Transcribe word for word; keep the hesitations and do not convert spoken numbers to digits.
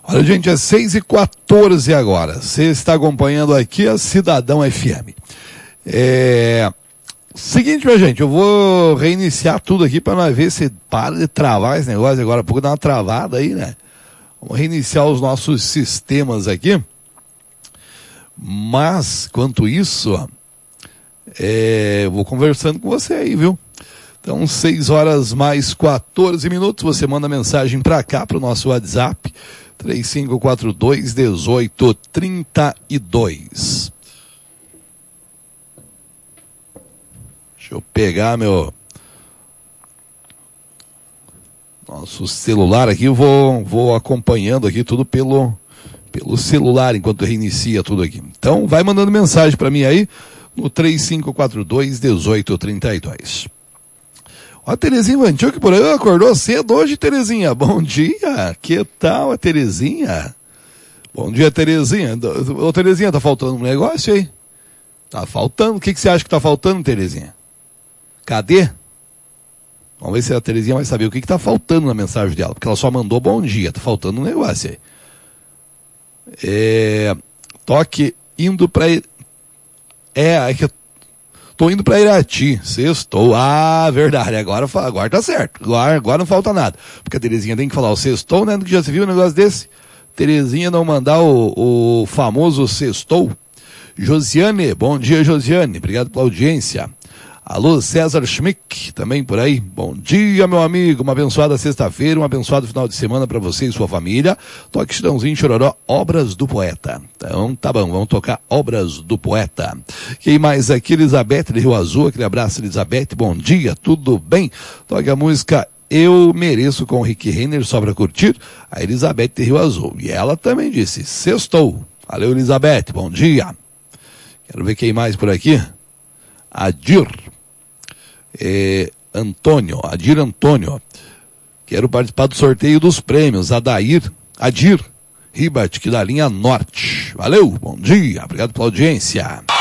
Olha, gente, é seis e quatorze agora. Você está acompanhando aqui a Cidadão F M. É... Seguinte, minha gente, eu vou reiniciar tudo aqui para nós ver se para de travar esse negócio. Agora há pouco dá uma travada aí, né? Vamos reiniciar os nossos sistemas aqui. Mas, quanto isso, ó, é... eu vou conversando com você aí, viu? Então, seis horas mais quatorze minutos, você manda mensagem para cá, para o nosso WhatsApp, três cinco quatro dois, um oito três dois. Deixa eu pegar meu nosso celular aqui, eu vou, vou acompanhando aqui tudo pelo, pelo celular, enquanto reinicia tudo aqui. Então, vai mandando mensagem para mim aí, no três cinco quatro dois, um oito três dois. Ó, a Terezinha Vantiuk por aí, acordou cedo hoje, Terezinha. Bom dia, que tal a Terezinha? Bom dia, Terezinha. Ô, Terezinha, tá faltando um negócio aí? Tá faltando? O que, que você acha que tá faltando, Terezinha? Cadê? Vamos ver se a Terezinha vai saber o que, que tá faltando na mensagem dela, porque ela só mandou bom dia, tá faltando um negócio aí. É... Toque indo pra... É, é que eu tô indo pra Irati, sextou. Ah, verdade, agora, agora tá certo. Agora, agora não falta nada. Porque a Terezinha tem que falar o sextou, né? Que já se viu um negócio desse? Terezinha não mandar o, o famoso sextou. Josiane, bom dia, Josiane. Obrigado pela audiência. Alô, César Schmick, também por aí. Bom dia, meu amigo. Uma abençoada sexta-feira, um abençoado final de semana para você e sua família. Toque Chitãozinho Chororó, Obras do Poeta. Então, tá bom, vamos tocar Obras do Poeta. Quem mais aqui? Elizabeth de Rio Azul. Aquele abraço, Elizabeth. Bom dia, tudo bem? Toque a música Eu Mereço com o Rick Renner, só pra curtir. A Elizabeth de Rio Azul. E ela também disse, sextou. Valeu, Elizabeth, bom dia. Quero ver quem mais por aqui. Adir. É, Antônio, Adir Antônio, quero participar do sorteio dos prêmios, Adair, Adir Ribat, que da linha Norte. Valeu, bom dia, obrigado pela audiência.